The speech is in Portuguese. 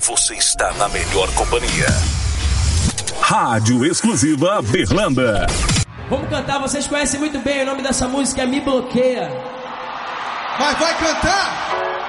você está na melhor companhia. Rádio Exclusiva Berlanda. Vamos cantar, vocês conhecem muito bem o nome dessa música, é Me Bloqueia. Mas vai cantar?